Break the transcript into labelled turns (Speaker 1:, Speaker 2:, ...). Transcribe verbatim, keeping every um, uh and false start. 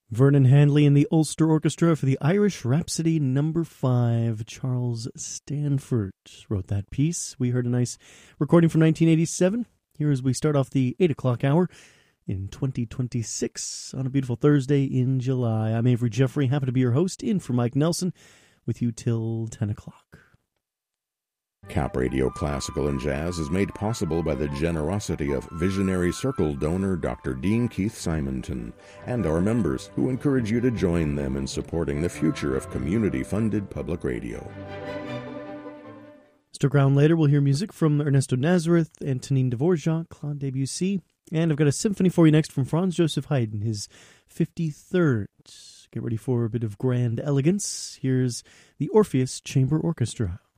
Speaker 1: Vernon Handley and the Ulster Orchestra for the Irish Rhapsody number five. Charles Stanford wrote that piece. We heard a nice recording from nineteen eighty-seven. Here as we start off the eight o'clock hour in twenty twenty-six on a beautiful Thursday in July. I'm Avery Jeffrey, happy to be your host, in for Mike Nelson, with you till ten o'clock.
Speaker 2: Cap Radio Classical and Jazz is made possible by the generosity of visionary Circle donor Doctor Dean Keith Simonton and our members, who encourage you to join them in supporting the future of community-funded public radio.
Speaker 1: Stick around later, we'll hear music from Ernesto Nazareth, Antonin Dvorak, Claude Debussy, and I've got a symphony for you next from Franz Joseph Haydn, his fifty-third. Get ready for a bit of grand elegance. Here's the Orpheus Chamber Orchestra.